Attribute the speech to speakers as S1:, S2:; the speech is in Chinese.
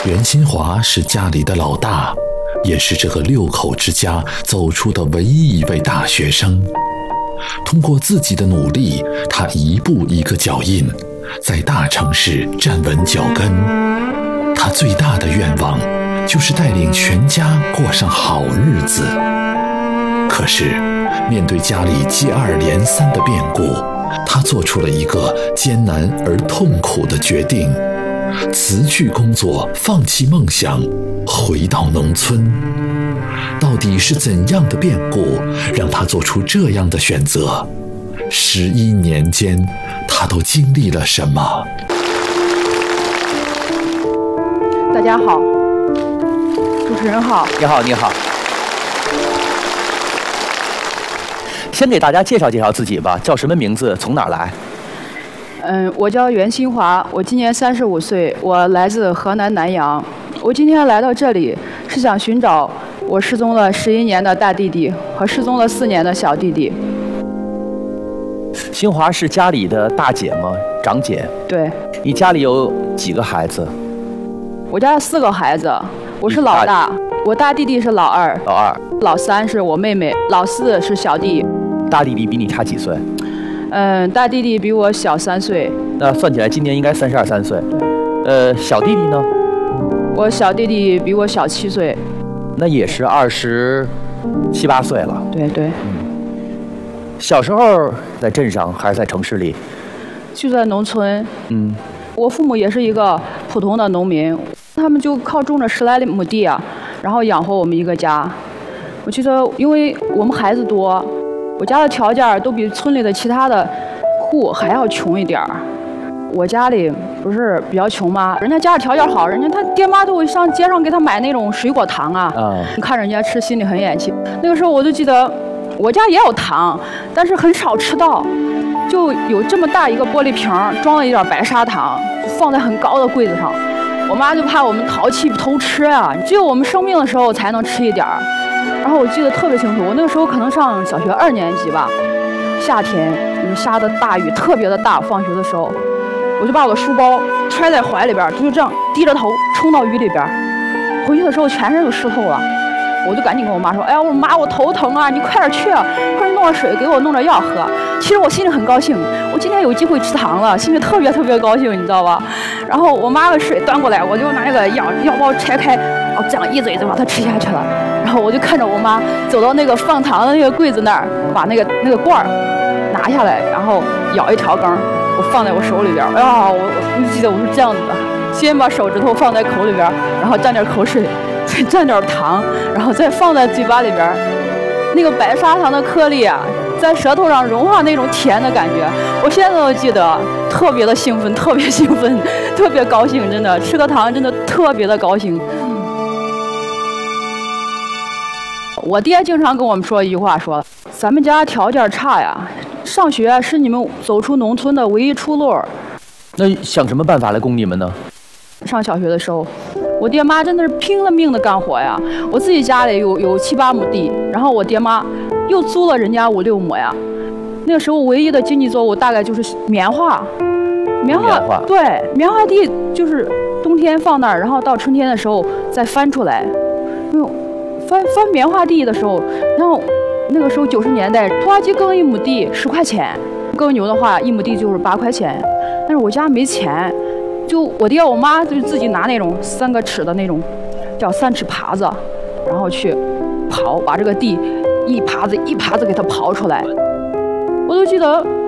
S1: 袁新华是家里的老大，也是这个6口之家走出的唯一一位大学生。通过自己的努力，他一步一个脚印，在大城市站稳脚跟。他最大的愿望就是带领全家过上好日子。可是，面对家里接二连三的变故，他做出了一个艰难而痛苦的决定：辞去工作，放弃梦想，回到农村。到底是怎样的变故让他做出这样的选择？11年间，他都经历了什么？
S2: 大家好，主持人好。
S3: 你好，你好。先给大家介绍介绍自己吧，叫什么名字？从哪儿来？
S2: 我叫袁新华，我今年35岁，我来自河南南阳。我今天来到这里是想寻找我失踪了11年的大弟弟和失踪了4年的小弟弟。
S3: 新华是家里的大姐吗？长姐？
S2: 对。你
S3: 家里有几个孩子？
S2: 我家有4个孩子，我是老大，我大弟弟是老二，老3是我妹妹，老4是小弟。
S3: 大弟弟比你差几岁？
S2: 大弟弟比我小3岁。
S3: 那算起来今年应该32、3岁。小弟弟呢？
S2: 我小弟弟比我小7岁。
S3: 那也是27、8岁了。
S2: 对对。
S3: 小时候在镇上还是在城市里？
S2: 就在农村。我父母也是一个普通的农民，他们就靠种着10来亩地啊，然后养活我们一个家。我觉得，因为我们孩子多，我家的条件都比村里的其他的户还要穷一点儿。我家里不是比较穷吗？人家家里条件好，人家他爹妈都会上街上给他买那种水果糖啊。看人家吃，心里很眼气。那个时候我就记得，我家也有糖，但是很少吃到。就有这么大一个玻璃瓶，装了一点白砂糖，放在很高的柜子上。我妈就怕我们淘气偷吃啊，只有我们生病的时候才能吃一点儿。然后我记得特别清楚，我那个时候可能上小学2年级吧，夏天下的大雨特别的大，放学的时候，我就把我的书包揣在怀里边，就这样低着头冲到雨里边，回去的时候全身都湿透了。我就赶紧跟我妈说：“哎呀，我妈，我头疼啊，你快点去，快弄点水给我弄点药喝。”其实我心里很高兴，我今天有机会吃糖了，心里特别高兴，你知道吧？然后我妈把水端过来，我就拿那个药包拆开，这样一嘴就把它吃下去了。然后我就看着我妈走到那个放糖的那个柜子那儿，把那个罐儿拿下来，然后舀一条羹，我放在我手里边。哎呀，我记得我是这样子的，先把手指头放在口里边，然后蘸点口水。再蘸点糖，然后再放在嘴巴里边，那个白砂糖的颗粒啊，在舌头上融化那种甜的感觉，我现在都记得，特别的兴奋，特别高兴，真的吃个糖真的特别的高兴。我爹经常跟我们说一句话，说咱们家条件差呀，上学是你们走出农村的唯一出路。
S3: 那想什么办法来供你们呢？
S2: 上小学的时候，我爹妈真的是拼了命的干活呀。我自己家里有7、8亩地，然后我爹妈又租了人家5、6亩呀。那个时候唯一的经济作物大概就是棉花。对，棉花地就是冬天放那儿，然后到春天的时候再翻出来。翻棉花地的时候，然后那个时候90年代，拖拉机耕1亩地10块钱，耕牛的话1亩地就是8块钱。但是我家没钱。就我爹我妈就自己拿那种3个尺的那种叫3尺耙子，然后去刨，把这个地一耙子给它刨出来。我都记得